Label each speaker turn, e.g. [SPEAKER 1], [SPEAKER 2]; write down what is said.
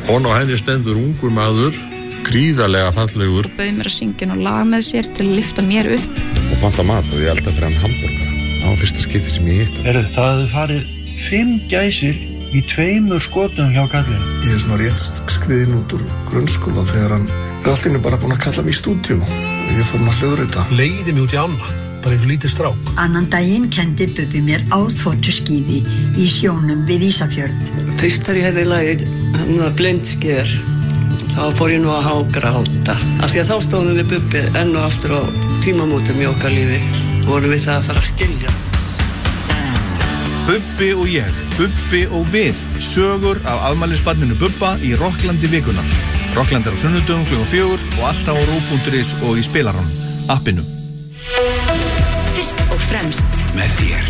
[SPEAKER 1] Hon á henni stendur ungur maður, gríðarlega fallegur.
[SPEAKER 2] Og bauð mér að syngja og laga með sér til að lyfta mér upp.
[SPEAKER 3] Og panta mat og ég elda fyrir hann hamborgara. Það var fyrsta skipti sem ég hitt.
[SPEAKER 4] Það hafði farið 5 gæsir í 2 skotum hjá kallinu.
[SPEAKER 5] Ég svona rétt skriðin út úr grunnskóla þegar hann allt inni bara búinn að kalla mig í stúdíu og ég fór að hljóðrita.
[SPEAKER 6] Leiði mig út í ána, bara eins og lítið strák.
[SPEAKER 7] Annan daginn kendi Bubbi mér á þotuskíði í sjónum við Ísafjörð.
[SPEAKER 8] Fyrst þegar ég hefði lagið Blindsker, þá fór ég nú að hágráta. Af því að þá stóðum við Bubbi enn og aftur á tímamótum í okkar lífi. Vorum við það að fara að skilja.
[SPEAKER 9] Bubbi og ég, Bubbi og við. Sögur af afmælisbarninu Bubba í Rokklandi vikunar. Rokkland á sunnudögum klukkan 4 og alltaf á rú.is og í spilaranum, appinu.
[SPEAKER 10] Fyrst og fremst með þér.